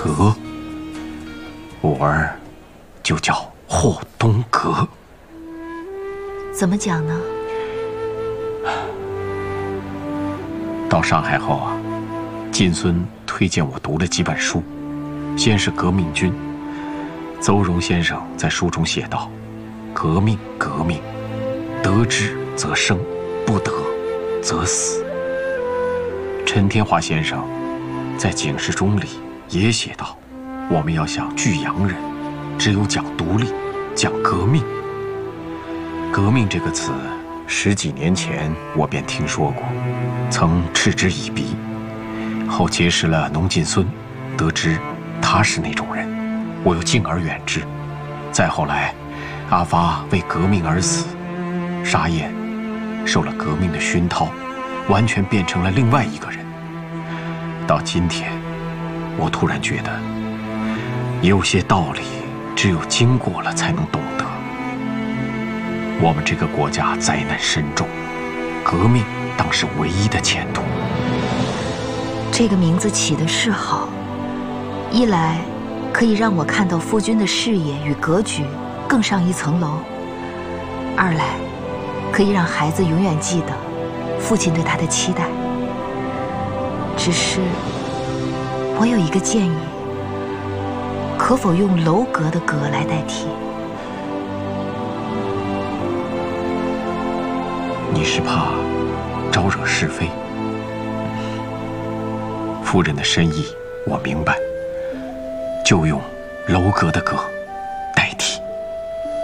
阁，我儿就叫霍东阁。 怎么讲呢？ 到上海后啊，金孙推荐我读了几本书，先是《革命军》。邹容先生在书中写道：“革命，革命，得之则生，不得则死。”陈天华先生在《警世钟》里也写道：“我们要像巨洋人，只有讲独立，讲革命。”革命这个词，10几年前我便听说过，曾嗤之以鼻。后结识了农进孙，得知他是那种人，我又敬而远之。再后来，阿发为革命而死，沙燕受了革命的熏陶，完全变成了另外一个人。到今天，我突然觉得，有些道理只有经过了才能懂得。我们这个国家灾难深重，革命当是唯一的前途。 这个名字起的是好，一来可以让我看到夫君的事业与格局更上一层楼，二来可以让孩子永远记得父亲对他的期待。只是我有一个建议，可否用楼阁的阁来代替？ 你是怕招惹是非？夫人的深意我明白，就用楼阁的阁。